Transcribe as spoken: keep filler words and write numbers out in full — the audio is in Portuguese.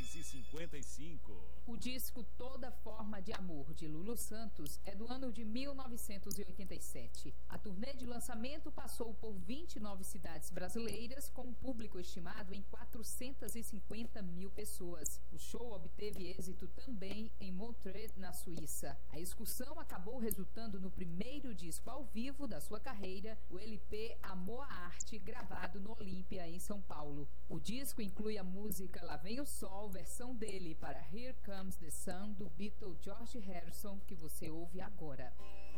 novecentos e cinquenta e cinco. O disco Toda Forma de Amor, de Lulu Santos, é do ano de mil novecentos e oitenta e sete. A turnê de lançamento passou por vinte e nove cidades brasileiras, com um público estimado em quatrocentas e cinquenta mil pessoas. O show obteve êxito também em Montreux, na Suíça. A excursão acabou resultando no primeiro disco ao vivo da sua carreira, o L P Amor à Arte, gravado no Olímpia, em São Paulo. O disco inclui a música Lá Vem o Sol, versão dele para Here Comes the Sun, do Beatle George Harrison, que você ouve agora.